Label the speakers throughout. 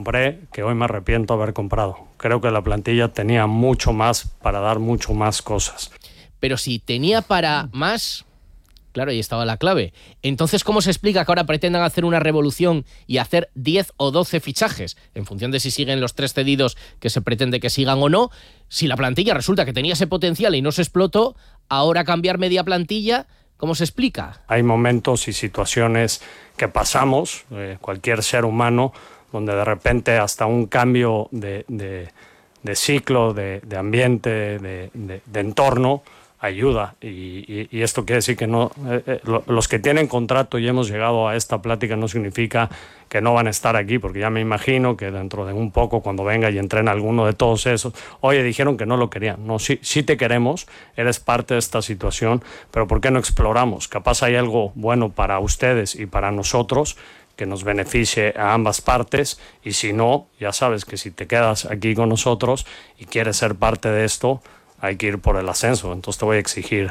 Speaker 1: compré, que hoy me arrepiento de haber comprado. Creo que la plantilla tenía mucho más para dar mucho más cosas.
Speaker 2: Pero si tenía para más, claro, ahí estaba la clave. Entonces, ¿cómo se explica que ahora pretendan hacer una revolución y hacer 10 o 12 fichajes, en función de si siguen los 3 cedidos que se pretende que sigan o no? Si la plantilla resulta que tenía ese potencial y no se explotó, ahora cambiar media plantilla, ¿cómo se explica?
Speaker 1: Hay momentos y situaciones que pasamos, cualquier ser humano, donde de repente hasta un cambio de ciclo, de ambiente, de entorno, ayuda. Y esto quiere decir que no, los que tienen contrato y hemos llegado a esta plática no significa que no van a estar aquí, porque ya me imagino que dentro de un poco, cuando venga y entrene alguno de todos esos, oye, dijeron que no lo querían. No, sí te queremos, eres parte de esta situación, pero ¿por qué no exploramos? Capaz hay algo bueno para ustedes y para nosotros que nos beneficie a ambas partes, y si no, ya sabes que si te quedas aquí con nosotros y quieres ser parte de esto, hay que ir por el ascenso. Entonces te voy a exigir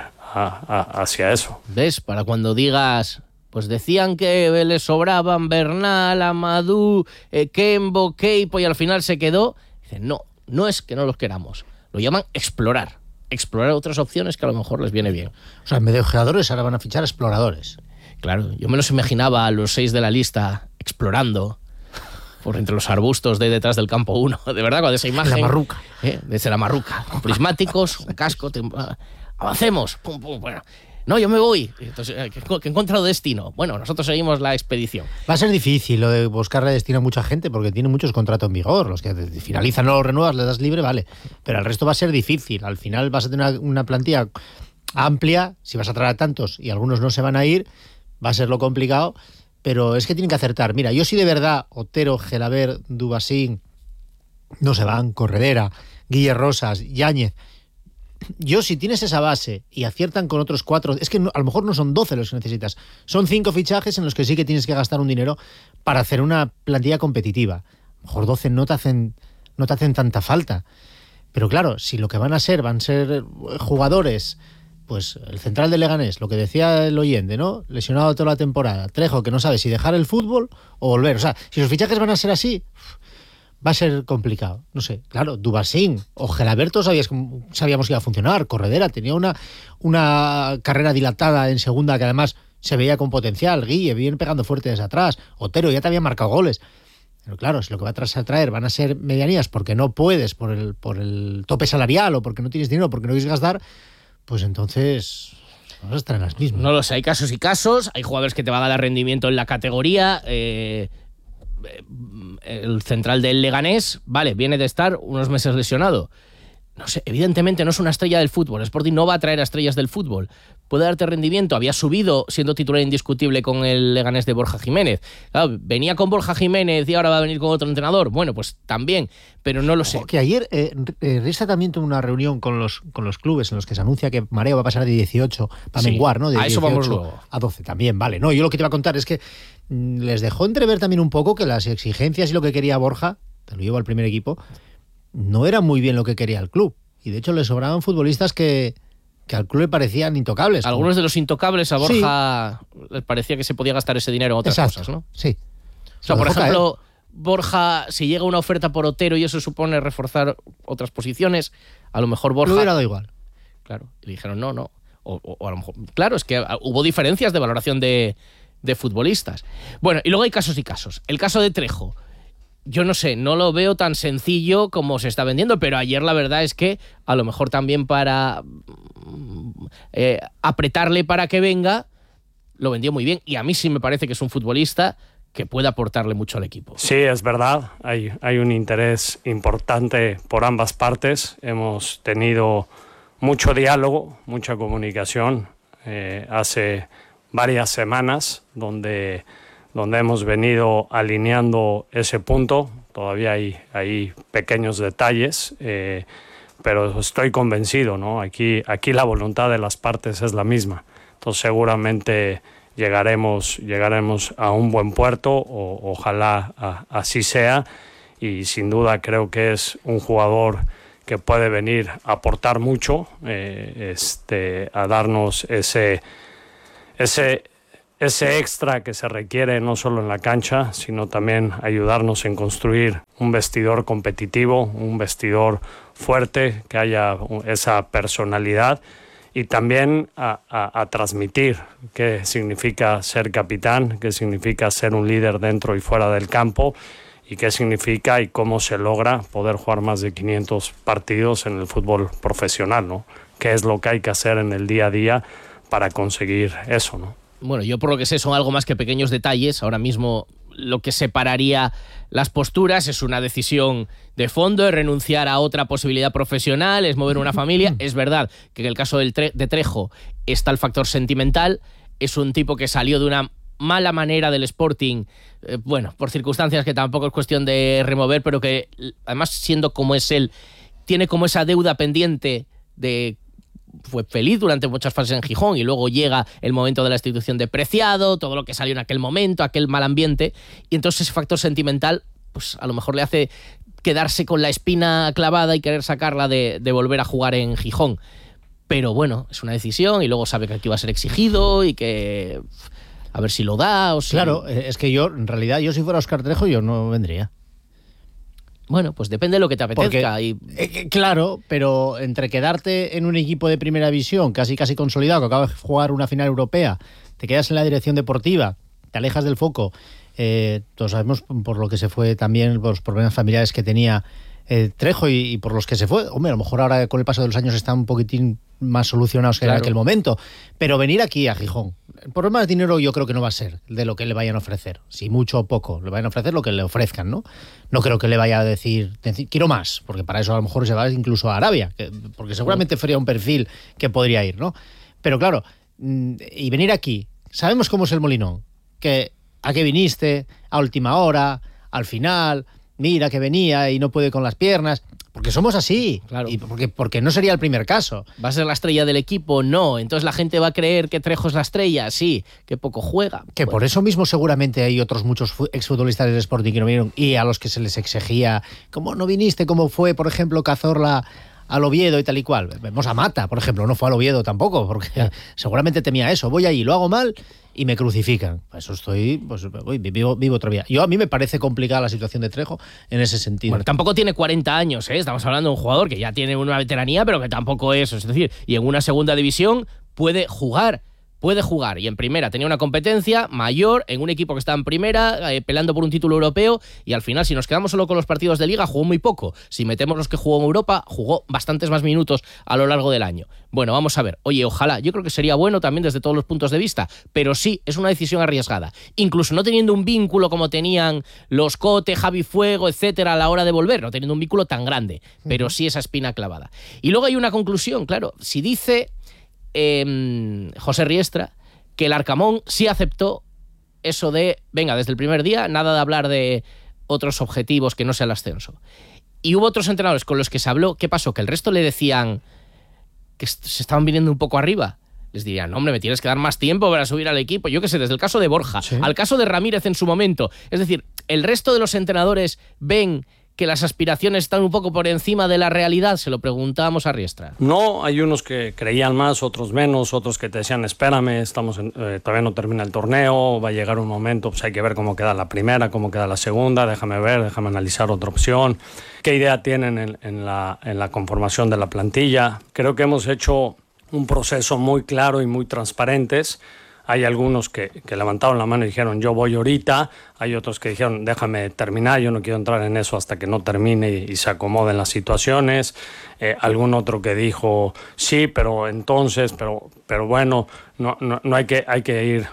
Speaker 1: hacia eso.
Speaker 2: ¿Ves? Para cuando digas, pues decían que les sobraban Bernal, Amadou, Kembo, Keipo, y al final se quedó. Dicen, no es que no los queramos. Lo llaman explorar otras opciones que a lo mejor les viene bien.
Speaker 3: O sea, en vez de ojeadores ahora van a fichar exploradores.
Speaker 2: Claro, yo me los imaginaba a los 6 de la lista explorando por entre los arbustos de detrás del campo 1. De verdad, con esa imagen.
Speaker 3: La marruca.
Speaker 2: Desde la marruca. Con prismáticos, un casco. Avancemos. Pum, pum. Bueno, no, yo me voy. Entonces, que he encontrado destino. Bueno, nosotros seguimos la expedición.
Speaker 3: Va a ser difícil lo de buscarle destino a mucha gente porque tiene muchos contratos en vigor. Los que finalizan, no los renuevas, le das libre, vale. Pero el resto va a ser difícil. Al final vas a tener una plantilla amplia. Si vas a traer a tantos y algunos no se van a ir, va a ser lo complicado. Pero es que tienen que acertar. Mira, yo sí de verdad, Otero, Gelabert, Dubasín, no se van, Corredera, Guille Rosas, Yáñez. Yo, si tienes esa base y aciertan con otros 4, es que a lo mejor no son 12 los que necesitas, son 5 fichajes en los que sí que tienes que gastar un dinero para hacer una plantilla competitiva. A lo mejor 12 no te hacen tanta falta. Pero claro, si lo que van a ser jugadores, pues el central de Leganés, lo que decía el oyente, ¿no? Lesionado toda la temporada. Trejo, que no sabe si dejar el fútbol o volver. O sea, si los fichajes van a ser así, va a ser complicado. No sé, claro, Dubasín o Gelaberto sabíamos que iba a funcionar. Corredera tenía una carrera dilatada en segunda que además se veía con potencial. Guille viene pegando fuerte desde atrás. Otero ya te había marcado goles. Pero claro, si lo que va a traer van a ser medianías porque no puedes por el tope salarial o porque no tienes dinero, porque no quieres gastar, pues entonces vamos a estar en las mismas.
Speaker 2: No lo sé, hay casos y casos. Hay jugadores que te van a dar rendimiento en la categoría. El central del Leganés, vale, viene de estar unos meses lesionado. No sé, evidentemente no es una estrella del fútbol. Sporting no va a traer a estrellas del fútbol. Puede darte rendimiento. Había subido siendo titular indiscutible con el Leganés de Borja Jiménez. Claro, venía con Borja Jiménez y ahora va a venir con otro entrenador. Bueno, pues también, pero no lo sé.
Speaker 3: Que ayer Rista también tuvo una reunión con los clubes en los que se anuncia que Mareo va a pasar de 18 para menguar, ¿no? De
Speaker 2: a eso vamos luego.
Speaker 3: A 12 también, vale. No, yo lo que te iba a contar es que les dejó entrever también un poco que las exigencias y lo que quería Borja, te lo llevo al primer equipo, no era muy bien lo que quería el club. Y de hecho le sobraban futbolistas que al club le parecían intocables.
Speaker 2: Algunos de los intocables a Borja les parecía que se podía gastar ese dinero en otras cosas, ¿no?
Speaker 3: Sí.
Speaker 2: O sea, por ejemplo, Borja, si llega una oferta por Otero y eso supone reforzar otras posiciones, a lo mejor Borja...
Speaker 3: Le hubiera dado igual.
Speaker 2: Claro. Y dijeron no. O a lo mejor... Claro, es que hubo diferencias de valoración de futbolistas. Bueno, y luego hay casos y casos. El caso de Trejo. Yo no sé, no lo veo tan sencillo como se está vendiendo, pero ayer la verdad es que a lo mejor también para apretarle para que venga, lo vendió muy bien. Y a mí sí me parece que es un futbolista que puede aportarle mucho al equipo.
Speaker 1: Sí, es verdad. Hay un interés importante por ambas partes. Hemos tenido mucho diálogo, mucha comunicación hace varias semanas donde hemos venido alineando ese punto. Todavía hay pequeños detalles, pero estoy convencido, ¿no? Aquí la voluntad de las partes es la misma. Entonces seguramente llegaremos a un buen puerto, ojalá así sea, y sin duda creo que es un jugador que puede venir a aportar mucho, a darnos ese ese extra que se requiere no solo en la cancha, sino también ayudarnos en construir un vestidor competitivo, un vestidor fuerte, que haya esa personalidad, y también a transmitir qué significa ser capitán, qué significa ser un líder dentro y fuera del campo, y qué significa y cómo se logra poder jugar más de 500 partidos en el fútbol profesional, ¿no? Qué es lo que hay que hacer en el día a día para conseguir eso, ¿no?
Speaker 2: Bueno, yo por lo que sé son algo más que pequeños detalles. Ahora mismo lo que separaría las posturas es una decisión de fondo, es renunciar a otra posibilidad profesional, es mover una familia. Es verdad que en el caso de Trejo está el factor sentimental. Es un tipo que salió de una mala manera del Sporting, bueno, por circunstancias que tampoco es cuestión de remover, pero que además, siendo como es él, tiene como esa deuda pendiente de... Fue feliz durante muchas fases en Gijón y luego llega el momento de la institución de Preciado, todo lo que salió en aquel momento, aquel mal ambiente, y entonces ese factor sentimental pues a lo mejor le hace quedarse con la espina clavada y querer sacarla de volver a jugar en Gijón. Pero bueno, es una decisión, y luego sabe que aquí va a ser exigido y que a ver si lo da o si...
Speaker 3: Claro, es que yo, en realidad, yo si fuera Óscar Trejo, yo no vendría.
Speaker 2: Bueno, pues depende de lo que te apetezca.
Speaker 3: Claro, pero entre quedarte en un equipo de primera división casi consolidado, que acaba de jugar una final europea, te quedas en la dirección deportiva, te alejas del foco, todos sabemos por lo que se fue también, por los problemas familiares que tenía Trejo y por los que se fue. Hombre, a lo mejor ahora con el paso de los años están un poquitín más solucionados que en aquel momento, pero venir aquí a Gijón, el problema de dinero yo creo que no va a ser de lo que le vayan a ofrecer, si mucho o poco, le vayan a ofrecer lo que le ofrezcan, ¿no? No creo que le vaya a decir quiero más, porque para eso a lo mejor se va incluso a Arabia, porque seguramente sería un perfil que podría ir, ¿no? Pero claro, y venir aquí, sabemos cómo es el Molinón, que a qué viniste, a última hora, al final, mira que venía y no puede con las piernas, porque somos así,
Speaker 2: claro.
Speaker 3: Y porque no sería el primer caso.
Speaker 2: ¿Va a ser la estrella del equipo? No. Entonces la gente va a creer que Trejo es la estrella, sí, que poco juega.
Speaker 3: Que por eso mismo seguramente hay otros muchos exfutbolistas del Sporting que no vinieron y a los que se les exigía, ¿cómo no viniste? ¿Cómo fue, por ejemplo, Cazorla al Oviedo y tal y cual? Vemos a Mata, por ejemplo, no fue al Oviedo tampoco, porque seguramente temía eso. Voy allí, lo hago mal y me crucifican. Eso estoy, pues vivo otra vida. A mí me parece complicada la situación de Trejo en ese sentido.
Speaker 2: Bueno, tampoco tiene 40 años, ¿eh? Estamos hablando de un jugador que ya tiene una veteranía, pero que tampoco es decir, y en una segunda división puede jugar, y en primera tenía una competencia mayor en un equipo que está en primera, peleando por un título europeo, y al final, si nos quedamos solo con los partidos de Liga, jugó muy poco. Si metemos los que jugó en Europa, jugó bastantes más minutos a lo largo del año. Bueno, vamos a ver. Oye, ojalá, yo creo que sería bueno también desde todos los puntos de vista, pero sí, es una decisión arriesgada. Incluso no teniendo un vínculo como tenían los Cote, Javi Fuego, etcétera, a la hora de volver, no teniendo un vínculo tan grande, pero sí esa espina clavada. Y luego hay una conclusión, claro, si dice José Riestra que el Arcamón sí aceptó eso de, venga, desde el primer día, nada de hablar de otros objetivos que no sea el ascenso. Y hubo otros entrenadores con los que se habló. ¿Qué pasó? Que el resto le decían que se estaban viniendo un poco arriba. Les dirían, no, hombre, me tienes que dar más tiempo para subir al equipo. Yo qué sé, desde el caso de Borja, ¿sí?, al caso de Ramírez en su momento. Es decir, el resto de los entrenadores ven que las aspiraciones están un poco por encima de la realidad. Se lo preguntábamos a Riestra.
Speaker 1: No, hay unos que creían más, otros menos, otros que te decían, espérame, todavía no termina el torneo, va a llegar un momento, pues hay que ver cómo queda la primera, cómo queda la segunda, déjame analizar otra opción. ¿Qué idea tienen en la conformación de la plantilla? Creo que hemos hecho un proceso muy claro y muy transparentes. Hay algunos que levantaron la mano y dijeron, yo voy ahorita. Hay otros que dijeron, déjame terminar, yo no quiero entrar en eso hasta que no termine y se acomoden las situaciones. Algún otro que dijo, sí, pero entonces, pero bueno, no hay que ir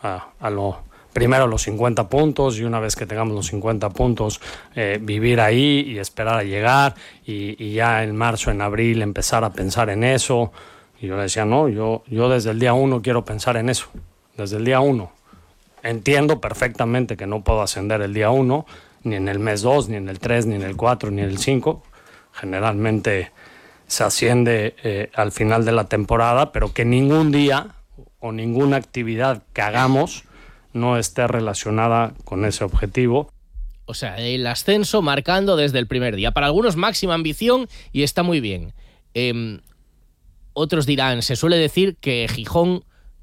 Speaker 1: primero los 50 puntos, y una vez que tengamos los 50 puntos, vivir ahí y esperar a llegar y ya en marzo, en abril empezar a pensar en eso. Y yo le decía, no, yo desde el día 1 quiero pensar en eso, desde el día 1. Entiendo perfectamente que no puedo ascender el día 1, ni en el mes 2, ni en el 3, ni en el 4, ni en el 5. Generalmente se asciende al final de la temporada, pero que ningún día o ninguna actividad que hagamos no esté relacionada con ese objetivo.
Speaker 2: O sea, el ascenso marcando desde el primer día. Para algunos máxima ambición y está muy bien. Otros dirán, se suele decir que Gijón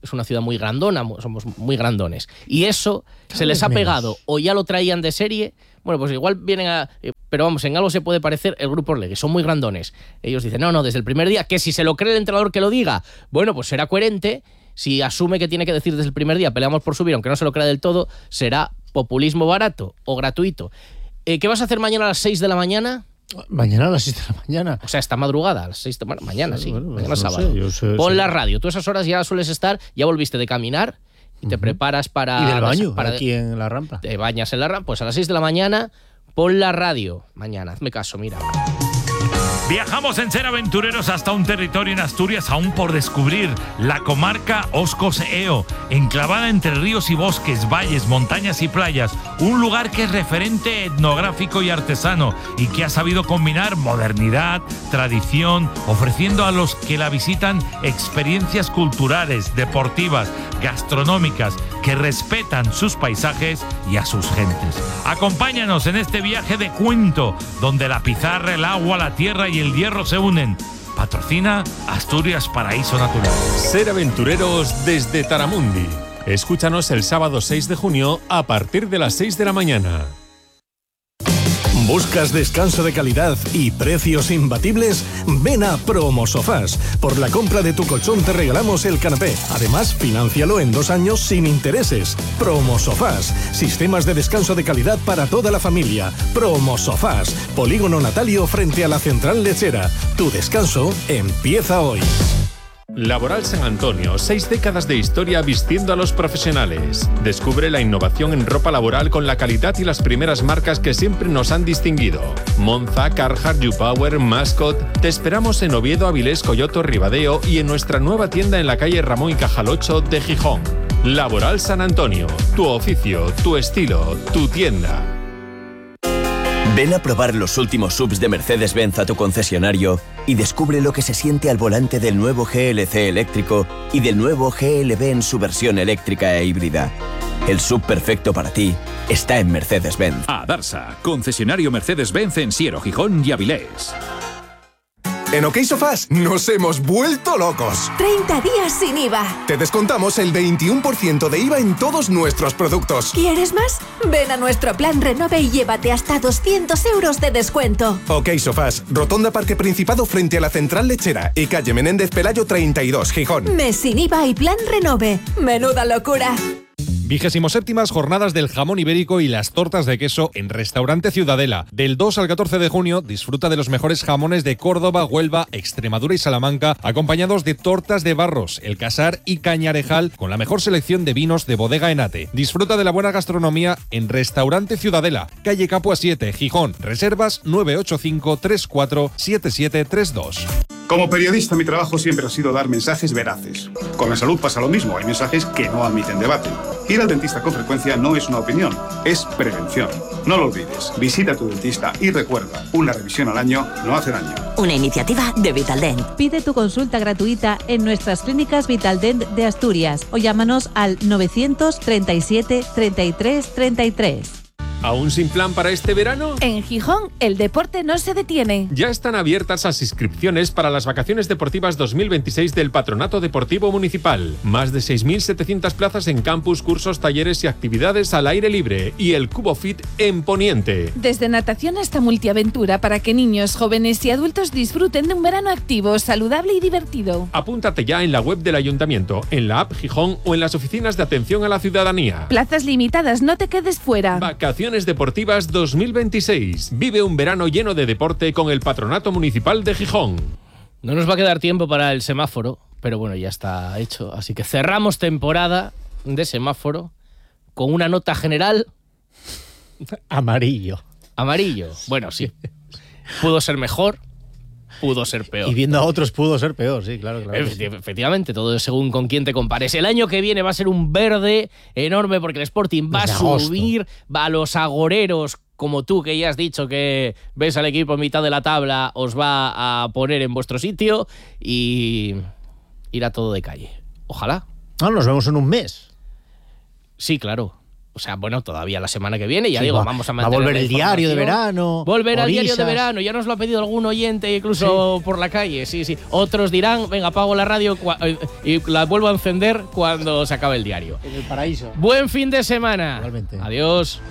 Speaker 2: es una ciudad muy grandona, somos muy grandones. Y eso se les ha pegado, o ya lo traían de serie. Bueno, pues igual vienen a... Pero vamos, en algo se puede parecer el Grupo Orlegui, son muy grandones. Ellos dicen, no, desde el primer día, que si se lo cree el entrenador que lo diga, bueno, pues será coherente. Si asume que tiene que decir desde el primer día, peleamos por subir, aunque no se lo crea del todo, será populismo barato o gratuito. ¿Qué vas a hacer mañana a las 6 de la mañana?
Speaker 3: Mañana a las 6 de la mañana.
Speaker 2: O sea, esta madrugada, a las 6 de... Bueno, mañana sí,
Speaker 3: bueno,
Speaker 2: mañana
Speaker 3: no
Speaker 2: sábado.
Speaker 3: Sé,
Speaker 2: Pon la radio, tú a esas horas ya sueles estar, ya volviste de caminar y te preparas para...
Speaker 3: Y del baño, aquí en la rampa.
Speaker 2: Te bañas en la rampa, pues a las 6 de la mañana, pon la radio. Mañana, hazme caso, mira.
Speaker 4: Viajamos en Ser Aventureros hasta un territorio en Asturias aún por descubrir, la comarca Oscos-Eo, enclavada entre ríos y bosques, valles, montañas y playas, un lugar que es referente etnográfico y artesano y que ha sabido combinar modernidad, tradición, ofreciendo a los que la visitan experiencias culturales, deportivas, gastronómicas, que respetan sus paisajes y a sus gentes. Acompáñanos en este viaje de cuento, donde la pizarra, el agua, la tierra y el hierro se unen. Patrocina Asturias Paraíso Natural.
Speaker 5: Ser Aventureros desde Taramundi. Escúchanos el sábado 6 de junio a partir de las 6 de la mañana.
Speaker 6: ¿Buscas descanso de calidad y precios imbatibles? Ven a Promosofás. Por la compra de tu colchón te regalamos el canapé. Además, financialo en 2 años sin intereses. Promosofás. Sistemas de descanso de calidad para toda la familia. Promosofás. Polígono Natalio frente a la Central Lechera. Tu descanso empieza hoy.
Speaker 5: Laboral San Antonio, 6 décadas de historia vistiendo a los profesionales. Descubre la innovación en ropa laboral con la calidad y las primeras marcas que siempre nos han distinguido. Monza, Carhartt, YouPower, Mascot. Te esperamos en Oviedo, Avilés, Coyoto, Ribadeo y en nuestra nueva tienda en la calle Ramón y Cajal 8 de Gijón. Laboral San Antonio, tu oficio, tu estilo, tu tienda.
Speaker 7: Ven a probar los últimos SUVs de Mercedes-Benz a tu concesionario y descubre lo que se siente al volante del nuevo GLC eléctrico y del nuevo GLB en su versión eléctrica e híbrida. El SUV perfecto para ti está en Mercedes-Benz.
Speaker 8: Adarsa, concesionario Mercedes-Benz en Siero, Gijón y Avilés.
Speaker 9: En OK Sofás nos hemos vuelto locos.
Speaker 10: 30 días sin IVA.
Speaker 9: Te descontamos el 21% de IVA en todos nuestros productos.
Speaker 10: ¿Quieres más? Ven a nuestro plan Renove y llévate hasta 200 euros de descuento.
Speaker 9: OK Sofás, Rotonda Parque Principado frente a la Central Lechera y calle Menéndez Pelayo 32, Gijón.
Speaker 10: Mes sin IVA y plan Renove. ¡Menuda locura!
Speaker 5: 27ª Jornadas del Jamón Ibérico y las tortas de queso en Restaurante Ciudadela. Del 2 al 14 de junio disfruta de los mejores jamones de Córdoba, Huelva, Extremadura y Salamanca, acompañados de tortas de Barros, El Casar y Cañarejal, con la mejor selección de vinos de Bodega Enate. Disfruta de la buena gastronomía en Restaurante Ciudadela, calle Capua 7, Gijón. Reservas 985 34 7732.
Speaker 11: Como periodista, mi trabajo siempre ha sido dar mensajes veraces. Con la salud pasa lo mismo, hay mensajes que no admiten debate. Ir al dentista con frecuencia no es una opinión, es prevención. No lo olvides, visita a tu dentista y recuerda, una revisión al año no hace daño.
Speaker 12: Una iniciativa de Vitaldent.
Speaker 13: Pide tu consulta gratuita en nuestras clínicas Vitaldent de Asturias o llámanos al 937 33 33.
Speaker 5: ¿Aún sin plan para este verano?
Speaker 10: En Gijón, el deporte no se detiene.
Speaker 5: Ya están abiertas las inscripciones para las vacaciones deportivas 2026 del Patronato Deportivo Municipal. Más de 6.700 plazas en campus, cursos, talleres y actividades al aire libre. Y el Cubo Fit en Poniente.
Speaker 10: Desde natación hasta multiaventura para que niños, jóvenes y adultos disfruten de un verano activo, saludable y divertido.
Speaker 5: Apúntate ya en la web del Ayuntamiento, en la app Gijón o en las oficinas de atención a la ciudadanía.
Speaker 10: Plazas limitadas, no te quedes fuera.
Speaker 5: Vacaciones Deportivas 2026. Vive un verano lleno de deporte con el Patronato Municipal de Gijón.
Speaker 2: No nos va a quedar tiempo para el semáforo, pero bueno, ya está hecho. Así que cerramos temporada de semáforo con una nota general...
Speaker 3: Amarillo.
Speaker 2: Amarillo. Bueno, sí. Pudo ser mejor, pudo ser peor.
Speaker 3: Y viendo a otros pudo ser peor, sí, claro.
Speaker 2: Efectivamente, todo es según con quién te compares. El año que viene va a ser un verde enorme porque el Sporting va a subir, va a los agoreros, como tú que ya has dicho que ves al equipo en mitad de la tabla, os va a poner en vuestro sitio y irá todo de calle. Ojalá.
Speaker 3: No, nos vemos en un mes.
Speaker 2: Sí, claro. O sea, bueno, todavía la semana que viene, ya
Speaker 3: Sí,
Speaker 2: digo, vamos a mantener.
Speaker 3: Va a volver
Speaker 2: la
Speaker 3: el diario de
Speaker 2: información.
Speaker 3: verano.
Speaker 2: Volver al diario de
Speaker 3: Orisas.
Speaker 2: verano, ya nos lo ha pedido algún oyente, incluso por la calle, sí. Otros dirán, venga, apago la radio y la vuelvo a encender cuando se acabe el diario.
Speaker 3: En el paraíso.
Speaker 2: Buen fin de semana.
Speaker 3: Igualmente.
Speaker 2: Adiós.